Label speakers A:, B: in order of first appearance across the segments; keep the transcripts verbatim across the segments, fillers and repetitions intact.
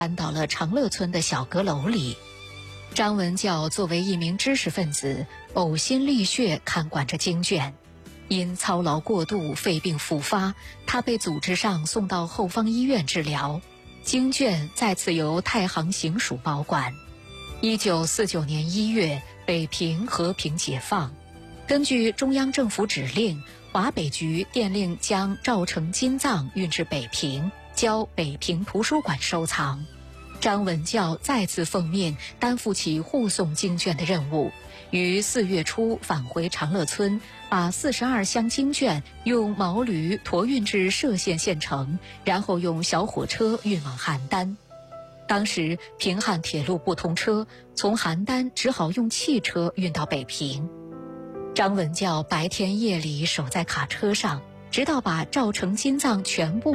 A: 搬到了长乐村的小阁楼里。张文教作为一名知识分子，呕心沥血看管着经卷，因操劳过度肺病复发，他被组织上送到后方医院治疗，经卷再次由太行行署保管。一九四九年一月，北平和平解放。根据中央政府指令，华北局电令将赵成金藏运至北平，交北平图书馆收藏。张文教再次奉命担负起护送经卷的任务，于四月初返回长乐村，把四十二箱经卷用毛驴驮运至歙县县城，然后用小火车运往邯郸。当时平汉铁路不通车，从邯郸只好用汽车运到北平。张文教白天夜里守在卡车上，直到把赵成金藏全部。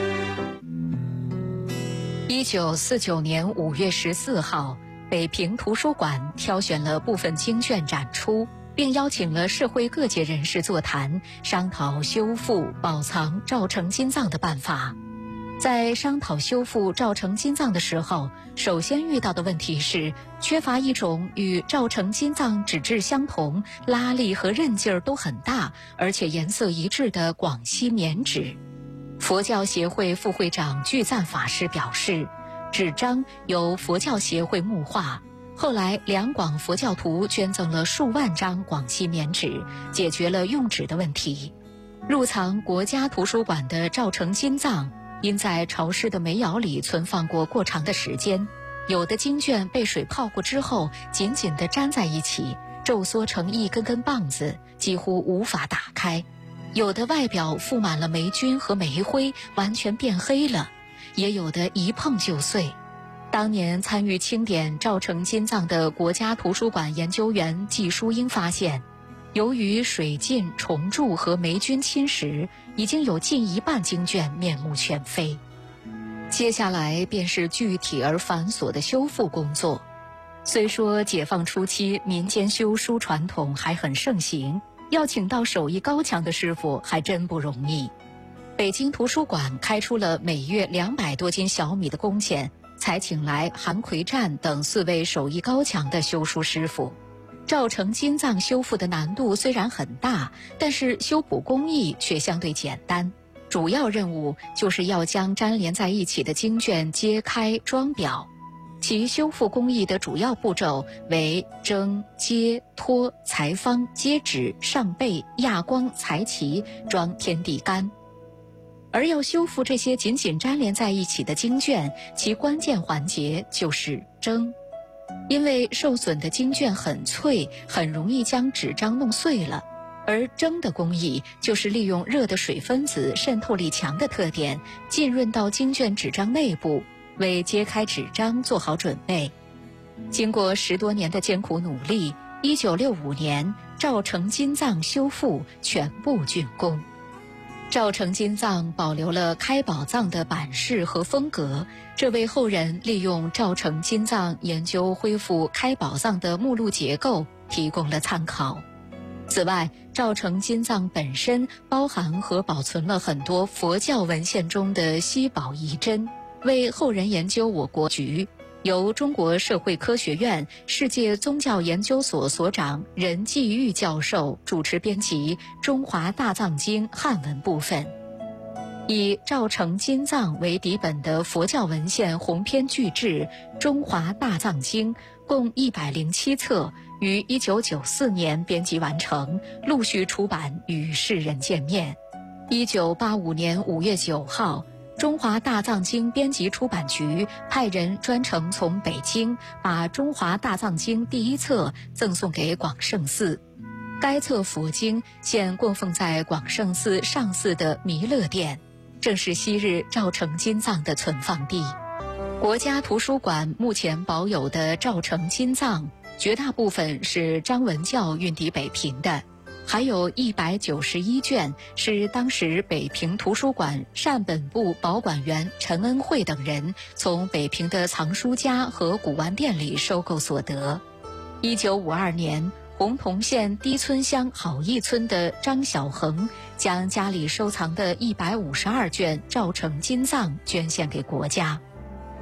A: 一九四九年五月十四号，北平图书馆挑选了部分经卷展出，并邀请了社会各界人士座谈，商讨修复保藏赵成金藏的办法。在商讨修复赵成金藏的时候，首先遇到的问题是缺乏一种与赵成金藏纸质相同、拉力和韧劲儿都很大，而且颜色一致的广西棉纸。佛教协会副会长巨赞法师表示，纸张由佛教协会木化，后来两广佛教徒捐赠了数万张广西棉纸，解决了用纸的问题。入藏国家图书馆的赵成金藏因在潮湿的煤窑里存放过过长的时间，有的经卷被水泡过之后紧紧地粘在一起，皱缩成一根根棒子，几乎无法打开；有的外表覆满了霉菌和煤灰，完全变黑了；也有的一碰就碎。当年参与清点赵成金藏的国家图书馆研究员季淑英发现，由于水浸、虫蛀和霉菌侵蚀，已经有近一半经卷面目全非。接下来便是具体而繁琐的修复工作。虽说解放初期民间修书传统还很盛行，要请到手艺高强的师傅还真不容易。北京图书馆开出了每月两百多斤小米的工钱，才请来韩奎湛等四位手艺高强的修书师傅。赵成金藏修复的难度虽然很大，但是修补工艺却相对简单。主要任务就是要将粘连在一起的经卷揭开装裱。其修复工艺的主要步骤为蒸、揭、脱、裁方、接纸、上背、压光、裁齐、装天地干。而要修复这些紧紧粘连在一起的经卷，其关键环节就是蒸。因为受损的经卷很脆，很容易将纸张弄碎了，而蒸的工艺就是利用热的水分子渗透力强的特点，浸润到经卷纸张内部，为揭开纸张做好准备。经过十多年的艰苦努力，一九六五年赵成金藏修复全部竣工。赵成金藏保留了开宝藏的版式和风格，这为后人利用赵成金藏研究恢复开宝藏的目录结构提供了参考。此外，赵成金藏本身包含和保存了很多佛教文献中的稀宝遗珍，为后人研究我国局，由中国社会科学院世界宗教研究所所长任继玉教授主持编辑《中华大藏经》汉文部分。以赵成金藏为底本的佛教文献鸿篇巨制《中华大藏经》共一百零七册，于一九九四年编辑完成，陆续出版与世人见面。一九八五年五月九号，中华大藏经编辑出版局派人专程从北京把《中华大藏经》第一册赠送给广胜寺。该册佛经现供奉在广胜寺上寺的弥勒殿，正是昔日赵成金藏的存放地。国家图书馆目前保有的赵成金藏，绝大部分是张文教运抵北平的，还有一百九十一卷是当时北平图书馆善本部保管员陈恩惠等人从北平的藏书家和古玩店里收购所得。一九五二年，洪洞县低村乡好义村的张小恒将家里收藏的一百五十二卷赵成金藏捐献给国家。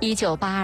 A: 一九八二